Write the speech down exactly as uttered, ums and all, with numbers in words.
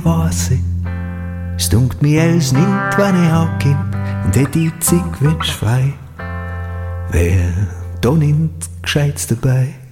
weiss ich. Es dunkt mir alles nicht, wenn ich abgib und hätte die Zeit wünsch frei. Wär da nicht Gescheites dabei.